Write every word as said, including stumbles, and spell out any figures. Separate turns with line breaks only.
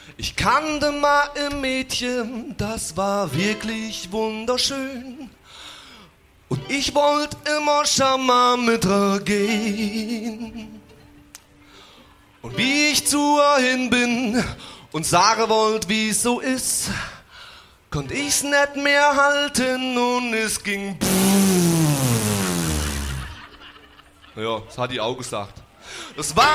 Ich kannte mal ein Mädchen, das war wirklich wunderschön. Und ich wollte immer schon mal mit ihr gehen. Und wie ich zu ihr hin bin und sagen wollte, wie es so ist, konnte ich's nicht mehr halten und es ging. Ja, das hat die auch gesagt. Das war